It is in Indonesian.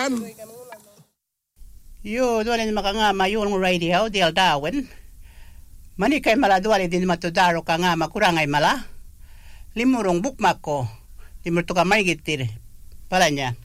kan. Yo, duwalin makanga mayun ng radio, dial Darwin. Mani kay mala duwalin din matudaro ka nga makurangay mala. Limurong bukmak ko. Limur to ka may gitir. Pala niya.